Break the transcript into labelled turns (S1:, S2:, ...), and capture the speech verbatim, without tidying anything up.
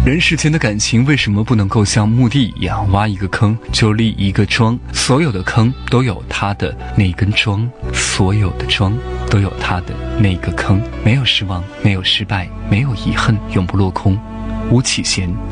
S1: 人世间的感情为什么不能够像墓地一样，挖一个坑就立一个桩？所有的坑都有它的那根桩，所有的桩都有它的那个坑。没有失望，没有失败，没有遗憾，永不落空。吴启贤，